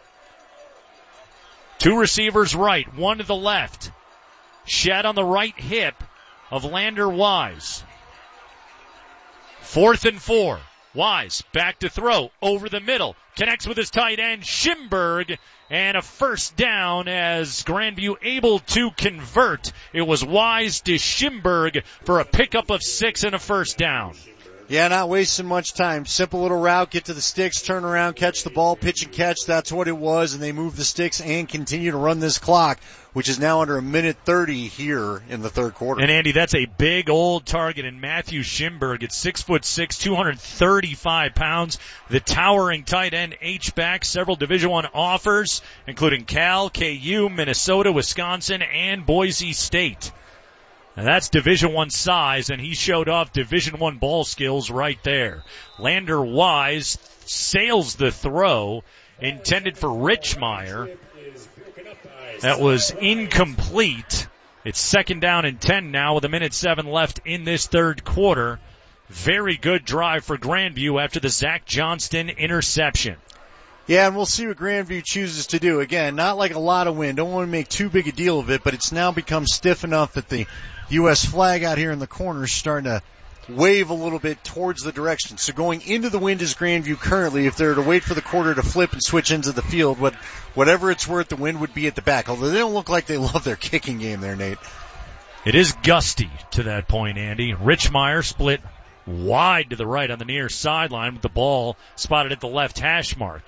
Two receivers right, one to the left. Shed on the right hip of Lander Wise. Fourth and four. Wise back to throw over the middle. Connects with his tight end, Schimberg, and a first down as Grandview able to convert. It was Wise to Schimberg for a pickup of six and a first down. Yeah, not wasting much time. Simple little route, get to the sticks, turn around, catch the ball, pitch and catch. That's what it was, and they move the sticks and continue to run this clock, which is now under a minute thirty here in the third quarter. And Andy, that's a big old target, and Matthew Schimberg at six foot six, two hundred thirty-five pounds, the towering tight end H-back, several Division One offers, including Cal, K U, Minnesota, Wisconsin, and Boise State. And that's Division One size, and he showed off Division One ball skills right there. Lander Wise sails the throw intended for Richmeyer. That was incomplete. It's second down and ten now with a minute seven left in this third quarter. Very good drive for Grandview after the Zach Johnston interception. Yeah, and we'll see what Grandview chooses to do. Again, not like a lot of wind. Don't want to make too big a deal of it, but it's now become stiff enough that the U S flag out here in the corner is starting to wave a little bit towards the direction. So going into the wind is Grandview currently. If they're to wait for the quarter to flip and switch into the field, what, whatever it's worth, the wind would be at the back. Although they don't look like they love their kicking game there, Nate. It is gusty to that point, Andy. Richmeyer split wide to the right on the near sideline with the ball spotted at the left hash mark.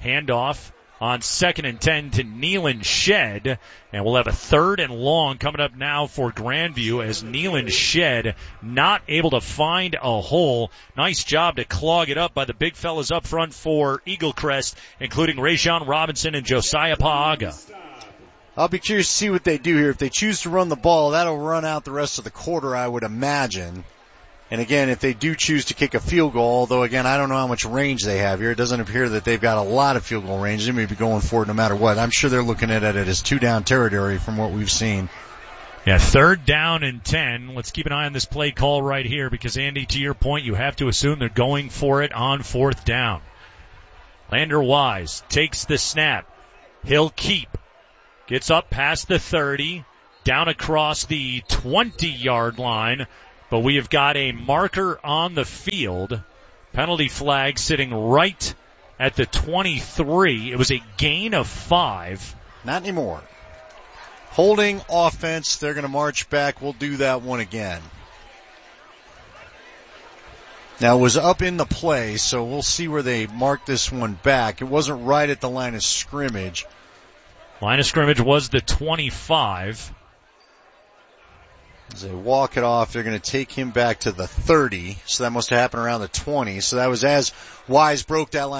Handoff on second and ten to Nealon Shed. And we'll have a third and long coming up now for Grandview as Nealon Shed not able to find a hole. Nice job to clog it up by the big fellas up front for Eagle Crest, including Rayshawn Robinson and Josiah Paaga. I'll be curious to see what they do here. If they choose to run the ball, that'll run out the rest of the quarter, I would imagine. And again, if they do choose to kick a field goal, although again, I don't know how much range they have here. It doesn't appear that they've got a lot of field goal range. They may be going for it no matter what. I'm sure they're looking at it as two down territory from what we've seen. Yeah, third down and ten. Let's keep an eye on this play call right here because, Andy, to your point, you have to assume they're going for it on fourth down. Lander Wise takes the snap. He'll keep. Gets up past the thirty, down across the twenty-yard line. But we have got a marker on the field. Penalty flag sitting right at the twenty-three. It was a gain of five. Not anymore. Holding offense. They're going to march back. We'll do that one again. Now, it was up in the play, so we'll see where they mark this one back. It wasn't right at the line of scrimmage. Line of scrimmage was the twenty-five. As they walk it off, they're going to take him back to the thirty. So that must have happened around the twenty. So that was as Wise broke that line